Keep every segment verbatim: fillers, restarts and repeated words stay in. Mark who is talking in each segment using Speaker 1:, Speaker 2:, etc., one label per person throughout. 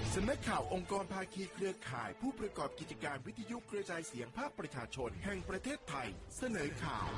Speaker 1: สำนักข่าวองค์กรภาคีเครือข่ายผู้ประกอบกิจการวิทยุกระจายเสียงภาคประชาชนแห่งประเทศไทยเสนอข่าว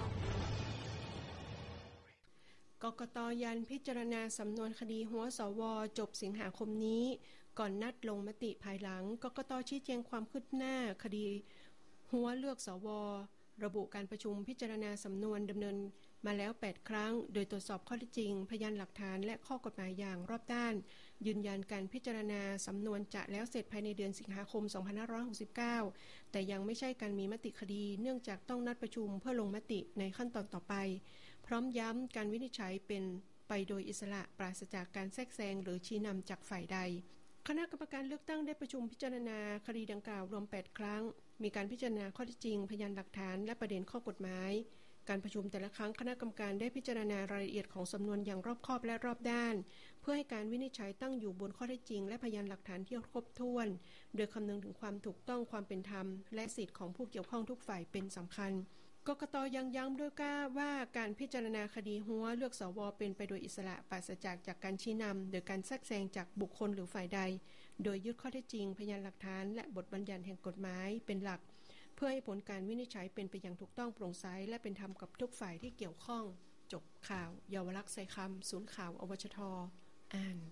Speaker 2: กกต.ยันพิจารณาสำนวนคดีหัวสว.จบสิงหาคมนี้ก่อนนัดลงมติภายหลังกกต.ชี้แจงความคืบหน้าคดีหัวเลือกสว.ระบุการประชุมพิจารณาสำนวนดำเนินมาแล้วแปดครั้งโดยตรวจสอบข้อเท็จจริงพยานหลักฐานและข้อกฎหมายอย่างรอบด้านยืนยันการพิจารณาสำนวนจะแล้วเสร็จภายในเดือนสิงหาคมสองพันห้าร้อยหกสิบเก้าแต่ยังไม่ใช่การมีมติคดีเนื่องจากต้องนัดประชุมเพื่อลงมติในขั้นตอนต่อไปพร้อมย้ำการวินิจฉัยเป็นไปโดยอิสระปราศจากการแทรกแซงหรือชี้นำจากฝ่ายใดคณะกรรมการเลือกตั้งได้ประชุมพิจารณาคดีดังกล่าวรวมแปดครั้งมีการพิจารณาข้อเท็จจริงพยานหลักฐานและประเด็นข้อกฎหมายการประชุมแต่ละครั้งคณะกรรมการได้พิจารณารายละเอียดของสำนวนอย่างรอบคอบและรอบด้านเพื่อให้การวินิจฉัยตั้งอยู่บนข้อเท็จจริงและพยานหลักฐานที่ครบถ้วนโดยคำนึงถึงความถูกต้องความเป็นธรรมและสิทธิของผู้เกี่ยวข้องทุกฝ่ายเป็นสำคัญกกต.ยังย้ำด้วยว่าการพิจารณาคดีหัวเลือกสว.เป็นไปโดยอิสระปราศจากจากการชี้นำโดยการแทรกแซงจากบุคคลหรือฝ่ายใดโดยยึดข้อเท็จจริงพยานหลักฐานและบทบัญญัติแห่งกฎหมายเป็นหลักเพื่อให้ผลการวินิจฉัยเป็นไปอย่างถูกต้องโปร่งใสและเป็นธรรมกับทุกฝ่ายที่เกี่ยวข้องจบข่าวเยาวลักษณ์ใส่คำศูนย์ข่าวอวชท.อ่าน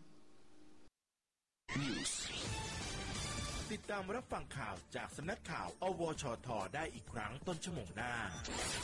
Speaker 1: ติดตามรับฟังข่าวจากสำนักข่าวอวชท.ได้อีกครั้งต้นชั่วโมงหน้า